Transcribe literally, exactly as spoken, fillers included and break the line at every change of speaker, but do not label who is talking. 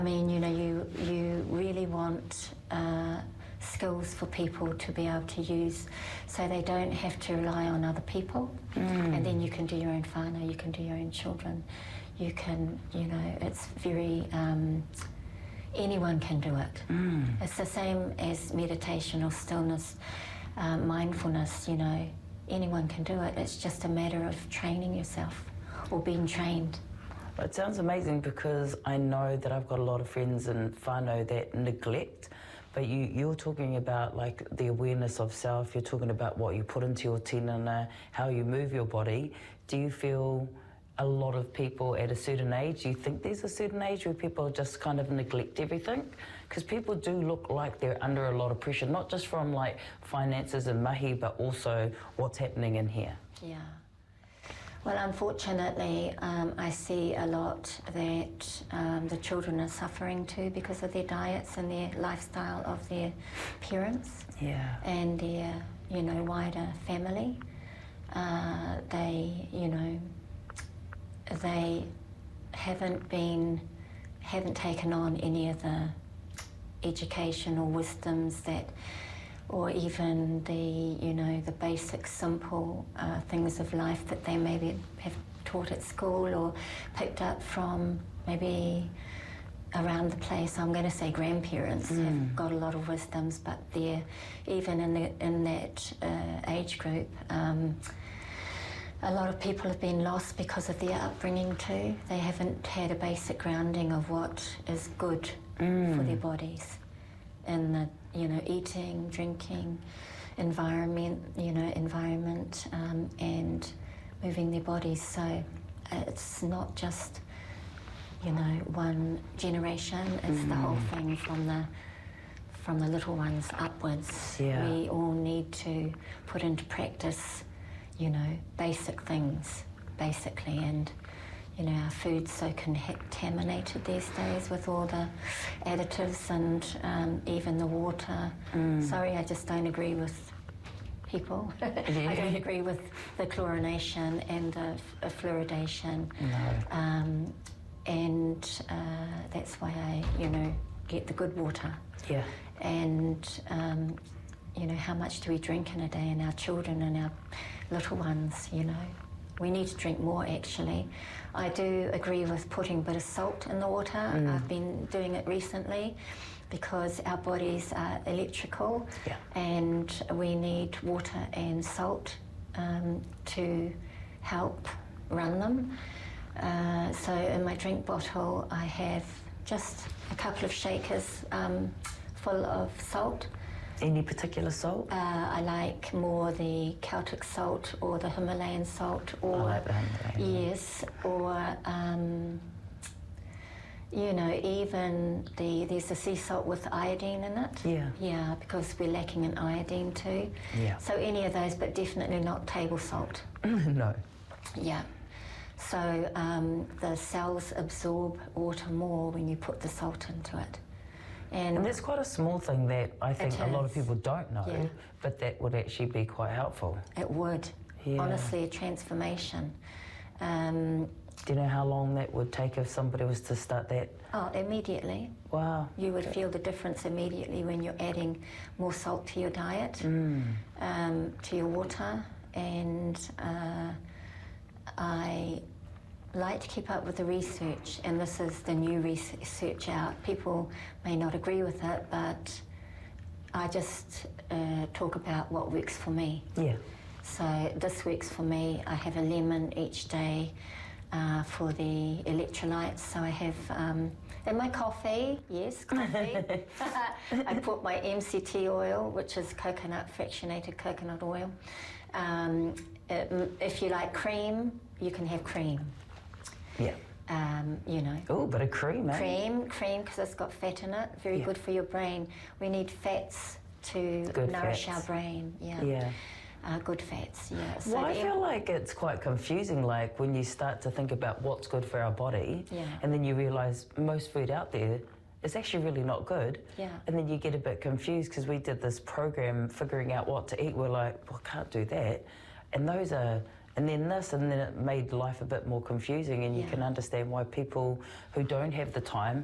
I mean, you know, you, you really want uh, skills for people to be able to use so they don't have to rely on other people. Mm. And then you can do your own whānau, you can do your own children. You can, you know, it's very, um, anyone can do it. Mm. It's the same as meditation or stillness, uh, mindfulness, you know, anyone can do it. It's just a matter of training yourself or being trained.
It sounds amazing because I know that I've got a lot of friends in whānau that neglect, but you, you're talking about like the awareness of self, you're talking about what you put into your tinana, how you move your body. Do you feel a lot of people at a certain age, do you think there's a certain age where people just kind of neglect everything? Because people do look like they're under a lot of pressure, not just from like finances and mahi, but also what's happening in here.
Yeah. Well, unfortunately, um, I see a lot that um, the children are suffering too because of their diets and their lifestyle of their parents.
Yeah.
And their, you know, wider family. Uh, they, you know, they haven't been, haven't taken on any of the education or wisdoms that, or even the, you know, the basic simple uh, things of life that they maybe have taught at school or picked up from maybe around the place. I'm going to say grandparents mm. have got a lot of wisdoms, but they're, even in, the, in that uh, age group, um, a lot of people have been lost because of their upbringing too. They haven't had a basic grounding of what is good mm. for their bodies. And the, you know, eating, drinking, environment, you know, environment, um, and moving their bodies. So it's not just, you know, one generation. It's mm. the whole thing from the from the little ones upwards.
Yeah.
We all need to put into practice, you know, basic things, basically, and. You know, our food's so contaminated these days with all the additives and um, even the water. Mm. Sorry, I just don't agree with people. Yeah. I don't agree with the chlorination and the f- fluoridation.
No.
Um, and uh, that's why I, you know, get the good water.
Yeah.
And, um, you know, how much do we drink in a day? And our children and our little ones, you know. We need to drink more, actually. I do agree with putting a bit of salt in the water. Mm. I've been doing it recently because our bodies are electrical
yeah.
and we need water and salt um, to help run them. Uh, so in my drink bottle, I have just a couple of shakers um, full of salt.
Any particular salt?
Uh, I like more the Celtic salt or the Himalayan salt, or
I like the Himalayan.
Yes, or um, you know, even the there's the sea salt with iodine in it.
Yeah.
Yeah, because we're lacking in iodine too.
Yeah.
So any of those, but definitely not table salt.
No.
Yeah. So um, the cells absorb water more when you put the salt into it. And,
and that's quite a small thing that I think a lot of people don't know,
yeah.
but that would actually be quite helpful.
It would.
Yeah.
Honestly, a transformation. Um,
Do you know how long that would take if somebody was to start that?
Oh, immediately.
Wow.
You would feel the difference immediately when you're adding more salt to your diet,
mm.
um, to your water, and uh, I like to keep up with the research, and this is the new research out. People may not agree with it, but I just uh, talk about what works for me.
Yeah.
So this works for me. I have a lemon each day uh, for the electrolytes. So I have um, in my coffee, yes, coffee. I put my M C T oil, which is coconut, fractionated coconut oil. Um, it, if you like cream, you can have cream.
Yeah.
Um, you know.
Oh, but a cream, eh?
Cream, cream, because it's got fat in it. Very yeah. good for your brain. We need fats to
good
nourish
fats.
our brain. Yeah.
Yeah.
Uh, good fats, yeah. So
well, I feel like it's quite confusing, like when you start to think about what's good for our body,
yeah.
and then you realise most food out there is actually really not good.
Yeah.
And then you get a bit confused because we did this program figuring out what to eat. We're like, well, I can't do that. And those are... And then this, and then it made life a bit more confusing, and you
yeah.
can understand why people who don't have the time